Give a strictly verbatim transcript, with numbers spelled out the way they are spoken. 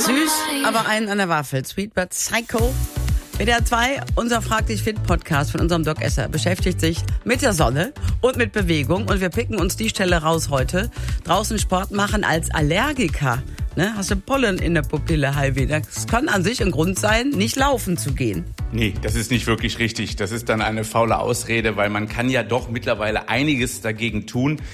Süß, aber einen an der Waffel. Sweet but Psycho. W D R zwei, unser Frag dich fit Podcast von unserem Doc Esser beschäftigt sich mit der Sonne und mit Bewegung. Und wir picken uns die Stelle raus heute. Draußen Sport machen als Allergiker. Ne? Hast du Pollen in der Pupille, Heilweh? Das kann an sich ein Grund sein, nicht laufen zu gehen. Nee, das ist nicht wirklich richtig. Das ist dann eine faule Ausrede, weil man kann ja doch mittlerweile einiges dagegen tun.